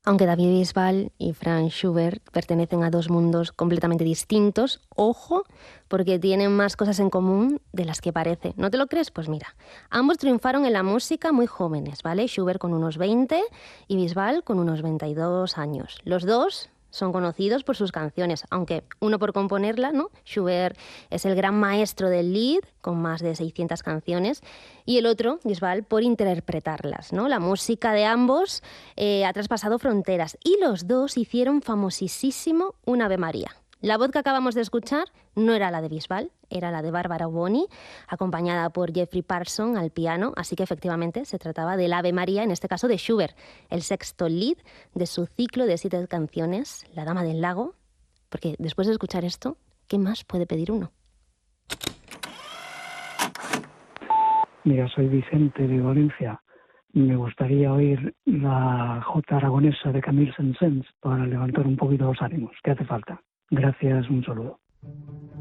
Aunque David Bisbal y Franz Schubert pertenecen a dos mundos completamente distintos, ojo, porque tienen más cosas en común de las que parece. ¿No te lo crees? Pues mira, ambos triunfaron en la música muy jóvenes, ¿vale? Schubert con unos 20 y Bisbal con unos 22 años. Los dos son conocidos por sus canciones, aunque uno por componerla, ¿no? Schubert es el gran maestro del Lied, con más de 600 canciones, y el otro, Bisbal, por interpretarlas, ¿no? La música de ambos ha traspasado fronteras y los dos hicieron famosísimo un Ave María. La voz que acabamos de escuchar no era la de Bisbal, era la de Bárbara Boni, acompañada por Jeffrey Parsons al piano, así que efectivamente se trataba del Ave María, en este caso de Schubert, el sexto Lied de su ciclo de 7 canciones, La Dama del Lago, porque después de escuchar esto, ¿qué más puede pedir uno? Mira, soy Vicente de Valencia. Me gustaría oír la Jota aragonesa de Camille Saint-Saëns para levantar un poquito los ánimos. ¿Qué hace falta? Gracias, un saludo.